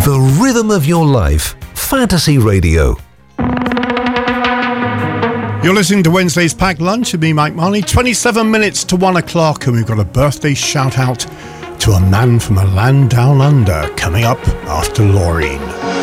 The rhythm of your life. Fantasy Radio. You're listening to Wednesday's Packed Lunch with me, Mike Marley. 27 minutes to 1 o'clock, and we've got a birthday shout out to a man from a land down under coming up after Laureen.